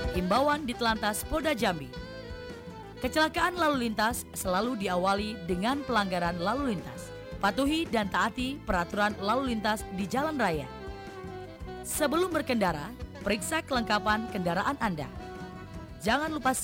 Imbauan Ditlantas Polda Jambi. Kecelakaan lalu lintas selalu diawali dengan pelanggaran lalu lintas. Patuhi dan taati peraturan lalu lintas di jalan raya. Sebelum berkendara, periksa kelengkapan kendaraan Anda. Jangan lupa